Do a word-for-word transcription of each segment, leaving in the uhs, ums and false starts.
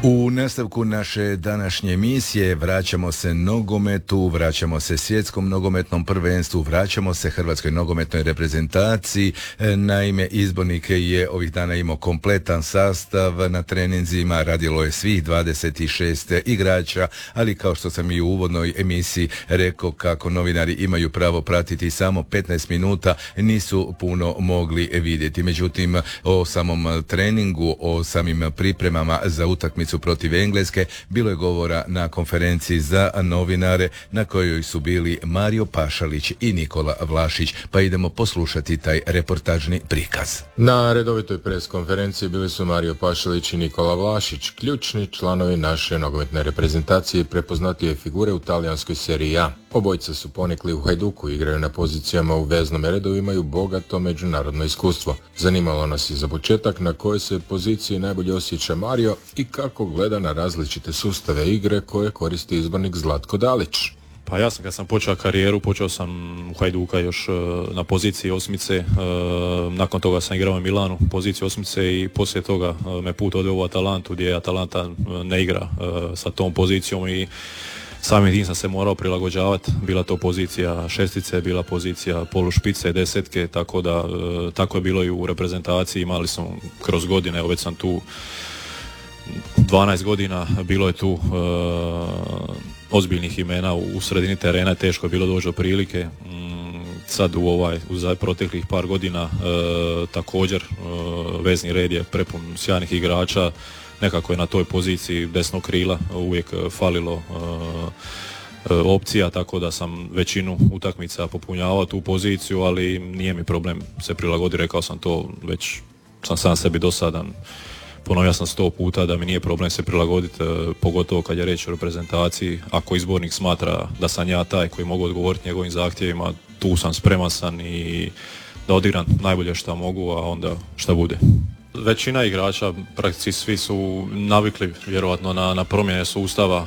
U nastavku naše današnje emisije vraćamo se nogometu, vraćamo se svjetskom nogometnom prvenstvu, vraćamo se hrvatskoj nogometnoj reprezentaciji. Naime, izbornik je ovih dana imao kompletan sastav na treninzima, radilo je svih dvadeset šest igrača, ali kao što sam i u uvodnoj emisiji rekao, kako novinari imaju pravo pratiti samo petnaest minuta, nisu puno mogli vidjeti. Međutim, o samom treningu, o samim pripremama za utakmicu protiv Engleske bilo je govora na konferenciji za novinare na kojoj su bili Mario Pašalić i Nikola Vlašić, pa idemo poslušati taj reportažni prikaz. Na redovitoj pres konferenciji bili su Mario Pašalić i Nikola Vlašić, ključni članovi naše nogometne reprezentacije i prepoznatljive figure u talijanskoj seriji A. Obojica su ponikli u Hajduku, igraju na pozicijama u veznom redu, imaju bogato međunarodno iskustvo. Zanimalo nas je za početak na kojoj se poziciji najbolje osjeća Mario i kako gleda na različite sustave igre koje koristi izbornik Zlatko Dalić. Pa ja sam kad sam počeo karijeru, počeo sam u Hajduka još na poziciji osmice, nakon toga sam igrao u Milanu poziciju osmice i poslije toga me put odveo u Atalantu gdje Atalanta ne igra sa tom pozicijom i samim tim sam se morao prilagođavati, bila to pozicija šestice, bila pozicija polušpice, desetke, tako da tako je bilo i u reprezentaciji, imali smo kroz godine, evo već sam tu dvanaest godina, bilo je tu uh, ozbiljnih imena u, u sredini terena, teško je bilo doći do prilike. Mm, sad u ovaj u proteklih par godina uh, također uh, vezni red je prepun sjajnih igrača, nekako je na toj poziciji desnog krila uvijek falilo uh, opcija, tako da sam većinu utakmica popunjavao tu poziciju, ali nije mi problem se prilagoditi, rekao sam to već, sam sam sebi dosadan. Ponovio sam sto puta da mi nije problem se prilagoditi, pogotovo kad je reč o reprezentaciji. Ako izbornik smatra da sam ja taj koji mogu odgovoriti njegovim zahtjevima, tu sam, spreman sam i da odigram najbolje što mogu, a onda šta bude. Većina igrača, praktički svi su navikli vjerojatno na, na promjene sustava.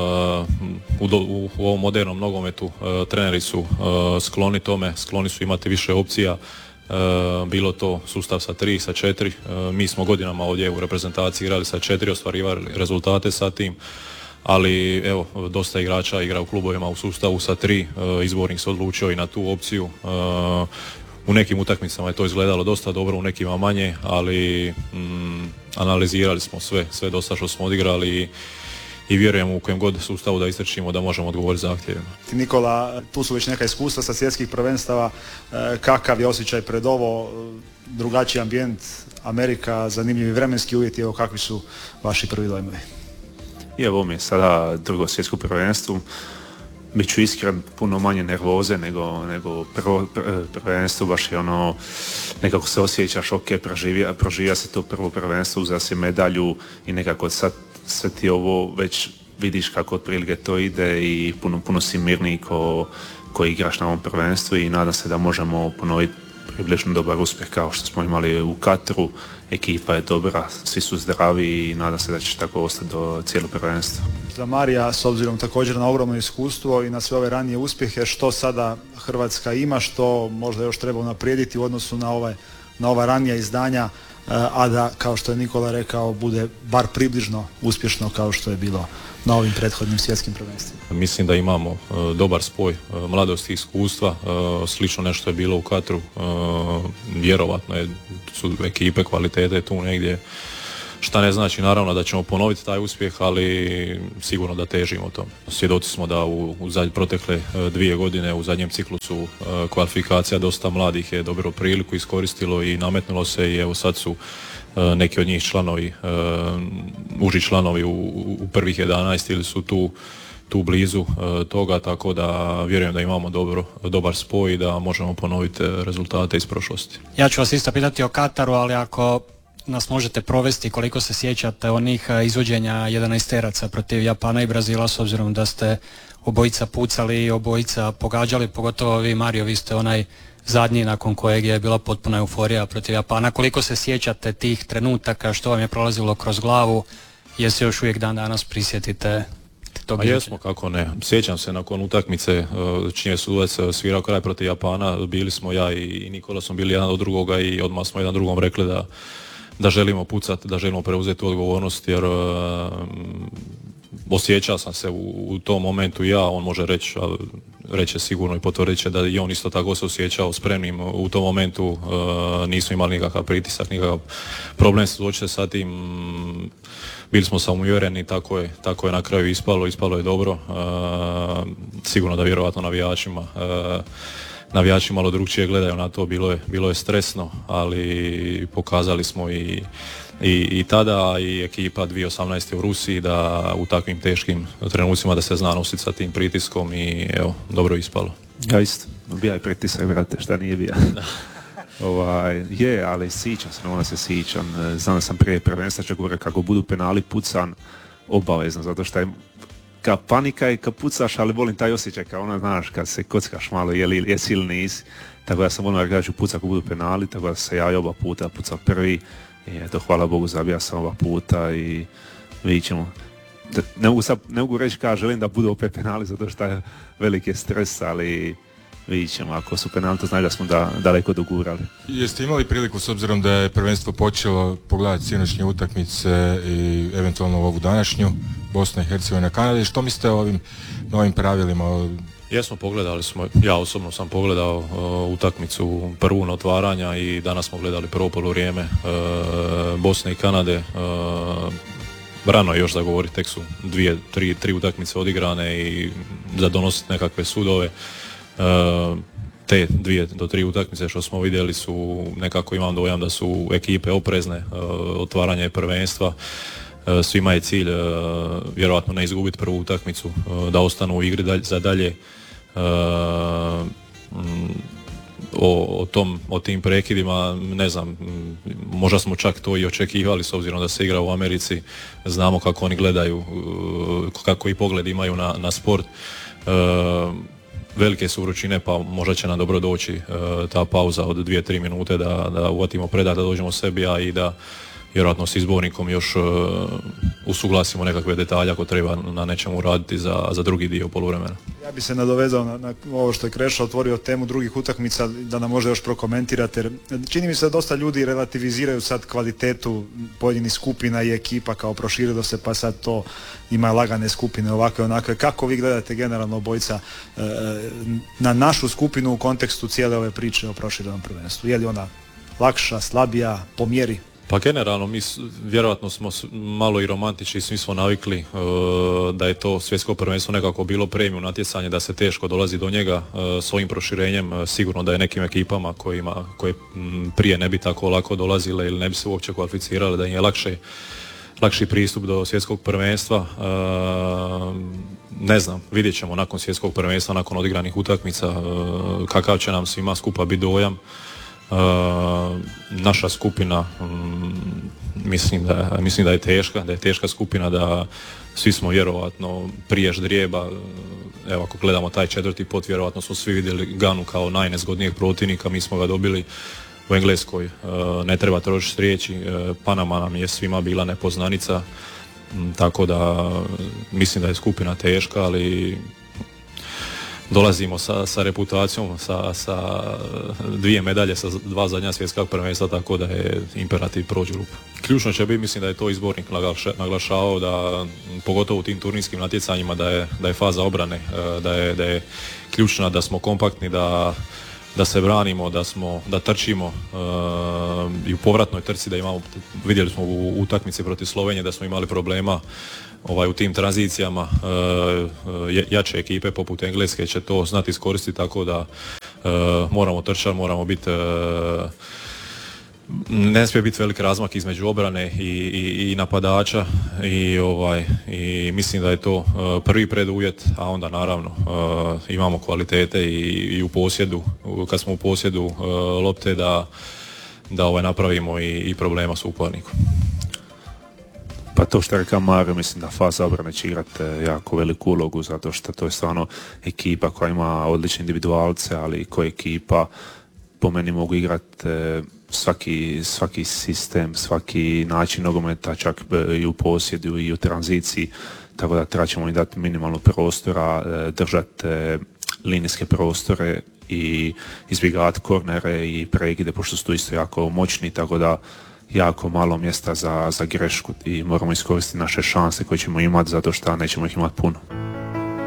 Uh, u, u, u ovom modernom nogometu uh, treneri su uh, skloni tome, skloni su imati više opcija. Uh, bilo to sustav sa tri, sa četiri, uh, mi smo godinama ovdje u reprezentaciji igrali sa četiri, ostvarivali rezultate sa tim, ali evo, dosta igrača igra u klubovima u sustavu sa tri, uh, izbornik se odlučio i na tu opciju. Uh, u nekim utakmicama je to izgledalo dosta dobro, u nekima manje, ali mm, analizirali smo sve, sve dosta što smo odigrali i i vjerujemo u kojem god sustavu da istrčimo da možemo odgovoriti zahtjevima. Nikola, tu su već neka iskustva sa svjetskih prvenstava, kakav je osjećaj pred ovo, drugačiji ambijent, Amerika, zanimljivi vremenski uvjeti, evo kakvi su vaši prvi dojmovi? I evo mi je sada drugo svjetsko prvenstvo, bit ću iskren, puno manje nervoze nego, nego prvo prvenstvo, baš je ono, nekako se osjećaš, ok, proživija, proživija se to prvo prvenstvo, uzela si medalju i nekako sad sve ti ovo već vidiš kako otprilike to ide i puno, puno si mirniji ko, ko igraš na ovom prvenstvu i nadam se da možemo ponoviti približno dobar uspjeh kao što smo imali u Katru. Ekipa je dobra, svi su zdravi i nadam se da će tako ostati do cijelog prvenstva. Za Marija, s obzirom također na ogromno iskustvo i na sve ove ranije uspjehe, što sada Hrvatska ima, što možda još treba unaprijediti u odnosu na, ovaj, na ova ranija izdanja, a da, kao što je Nikola rekao, bude bar približno uspješno kao što je bilo na ovim prethodnim svjetskim prvenstvima. Mislim da imamo uh, dobar spoj uh, mladosti i iskustva, uh, slično nešto je bilo u Katru, uh, vjerovatno je, su ekipe kvalitete tu negdje, šta ne znači naravno da ćemo ponoviti taj uspjeh, ali sigurno da težimo tome. Svjedoci smo da u, u zadnje protekle uh, dvije godine u zadnjem ciklusu uh, kvalifikacija dosta mladih je dobilo priliku, iskoristilo i nametnulo se i evo sad su neki od njih članovi, uh, uži članovi u, u prvih jedanaest ili su tu, tu blizu uh, toga, tako da vjerujem da imamo dobro, dobar spoj i da možemo ponoviti rezultate iz prošlosti. Ja ću vas isto pitati o Kataru, ali ako nas možete provesti koliko se sjećate onih izvođenja jedanaesteraca protiv Japana i Brazila, s obzirom da ste obojica pucali, obojica pogađali, pogotovo vi Mario, vi ste onaj zadnji nakon kojeg je bila potpuna euforija protiv Japana. Koliko se sjećate tih trenutaka, što vam je prolazilo kroz glavu, jer se još uvijek dan danas prisjetite tog A jesmo, kako ne. Sjećam se nakon utakmice, čim je sudac svirao kraj protiv Japana, bili smo ja i Nikola smo bili jedan od drugoga i odmah smo jedan drugom rekli da da želimo pucati, da želimo preuzeti odgovornost, jer osjećao sam se u, u tom momentu ja, on može reći, reće sigurno i potvrdit će da i on isto tako se osjećao spremnim u tom momentu, uh, nismo imali nikakav pritisak, nikakav problem se suočiti sa tim, bili smo samouvjereni, tako je, tako je na kraju ispalo, ispalo je dobro, uh, sigurno da vjerojatno navijačima uh, navijači malo drugčije gledaju na to, bilo je, bilo je stresno, ali pokazali smo i I, i tada i ekipa dvije tisuće osamnaeste u Rusiji da u takvim teškim trenucima da se zna nositi sa tim pritiskom i evo, dobro je ispalo. Ja isto, bija je pritisak, brate, šta nije bija. ovaj, je, ali sićam se, ona se sićam. Znam da sam prije prvenstva čak govorio kako budu penali pucan obavezno, zato što je ka panika i kad pucaš, ali volim taj osjećaj kao ona, znaš, kad se kockaš malo, je li, jesi ili nisi. Tako da sam ono rekao da ću pucati ako budu penali, tako da se javio oba puta, pucao prvi. I eto, hvala Bogu, zabija sam ova puta i vidit ćemo. Ne mogu, sad, ne mogu reći kao želim da budu opet penali zato što je veliki stres, ali vidit ćemo. Ako su penali, to znači da smo da, daleko dogurali. Jeste imali priliku, s obzirom da je prvenstvo počelo, pogledati sinoćnje utakmice i eventualno ovu današnju, Bosna i Hercegovina, Kanada, što mislite o ovim novim pravilima? Jesmo, pogledali smo, ja osobno sam pogledao uh, utakmicu prvu na otvaranja i danas smo gledali prvo poluvrijeme uh, Bosne i Kanade. Uh, rano je još da govori, tek su dvije, tri, tri utakmice odigrane i za donositi nekakve sudove. Uh, te dvije do tri utakmice što smo vidjeli su, nekako imam dojam da su ekipe oprezne, uh, otvaranje prvenstva. Svima je cilj uh, vjerojatno ne izgubiti prvu utakmicu, uh, da ostanu u igri dalj, za dalje. Uh, o, o, tom, o tim prekidima ne znam, možda smo čak to i očekivali s obzirom da se igra u Americi, znamo kako oni gledaju, uh, kako i pogled imaju na, na sport. Uh, velike su vrućine, pa možda će nam dobro doći uh, ta pauza od dvije tri minute da, da uvatimo predah, da dođemo sebi, a i da vjerojatno s izbornikom još uh, usuglasimo nekakve detalje ako treba na nečemu raditi za, za drugi dio poluvremena. Ja bi se nadovezao na, na ovo što je Krešo otvorio temu drugih utakmica, da nam možda još prokomentirate. Jer čini mi se da dosta ljudi relativiziraju sad kvalitetu pojedinih skupina i ekipa, kao proširilo se pa sad to ima lagane skupine ovakve onakve. Kako vi gledate generalno obojica e, na našu skupinu u kontekstu cijele ove priče o proširenom prvenstvu? Je li ona lakša, slabija, po mjeri? Pa generalno mi vjerojatno smo malo i romantični, svi smo navikli uh, da je to svjetsko prvenstvo nekako bilo premium natjecanje, da se teško dolazi do njega. Uh, s ovim proširenjem uh, sigurno da je nekim ekipama kojima, koje m, prije ne bi tako lako dolazile ili ne bi se uopće kvalificirale, da im je lakše, lakši pristup do svjetskog prvenstva. Uh, ne znam, vidjet ćemo nakon svjetskog prvenstva, nakon odigranih utakmica uh, kakav će nam svima skupa biti dojam. Uh, naša skupina um, mislim, da, mislim da je teška, da je teška skupina, da svi smo vjerovatno prije ždrijeba, evo ako gledamo taj četvrti pot, vjerovatno smo svi vidjeli Ganu kao najnezgodnijeg protivnika, mi smo ga dobili u Engleskoj, uh, ne treba trošiti riječi, uh, Panama nam je svima bila nepoznanica, um, tako da mislim da je skupina teška, ali dolazimo sa, sa reputacijom, sa, sa dvije medalje, sa dva zadnja svjetska prvenstva, tako da je imperativ prođu rupu. Ključno će biti, mislim da je to izbornik naglašavao, da pogotovo u tim turnirskim natjecanjima da je, da je faza obrane, da je, da je ključna, da smo kompaktni, da, da se branimo, da, smo, da trčimo uh, i u povratnoj trci da imamo, vidjeli smo u utakmici protiv Slovenije da smo imali problema ovaj, u tim tranzicijama, uh, jače ekipe poput Engleske će to znati iskoristiti, tako da uh, moramo trčati, moramo biti, uh, ne smije biti velik razmak između obrane i, i, i napadača i, ovaj, i mislim da je to uh, prvi preduvjet, a onda naravno uh, imamo kvalitete i, i u posjedu, kad smo u posjedu uh, lopte da, da ovaj, napravimo i, i problema s upornikom. Pa to što je rekao Mario, mislim da faza obrane će igrati jako veliku ulogu, zato što to je stvarno ekipa koja ima odlične individualce, ali koja ekipa po meni mogu igrati svaki, svaki sistem, svaki način nogometa, čak i u posjedu i u tranziciji, tako da treba ćemo im dati minimalno prostora, držati linijske prostore i izbjegavati kornere i prekide, pošto su tu isto jako moćni, tako da jako malo mjesta za, za grešku i moramo iskoristiti naše šanse koje ćemo imati zato što nećemo ih imati puno.